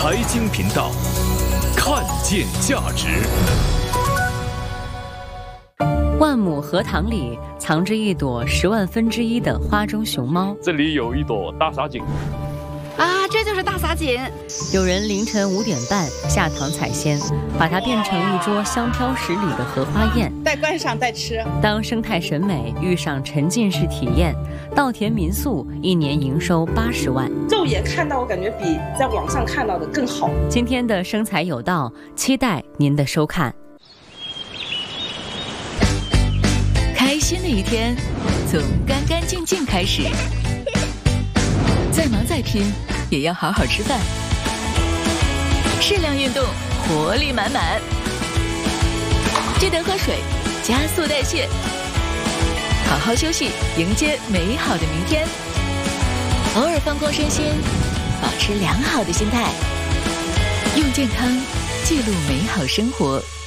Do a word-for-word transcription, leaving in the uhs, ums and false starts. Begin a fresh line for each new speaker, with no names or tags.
财经频道，看见价值。
万亩荷塘里藏着一朵十万分之一的花中熊猫。
这里有一朵大撒锦。
啊，这就是大撒锦。
有人凌晨五点半下塘采鲜，把它变成一桌香飘十里的荷花宴，
带观赏带吃。
当生态审美遇上沉浸式体验，稻田民宿一年营收八十万。
肉眼看到，我感觉比在网上看到的更好。
今天的生财有道，期待您的收看。
开心的一天，从干干净净开始。再忙再拼，也要好好吃饭。适量运动，活力满满。记得喝水，加速代谢。好好休息，迎接美好的明天。偶尔放空身心，保持良好的心态。用健康记录美好生活。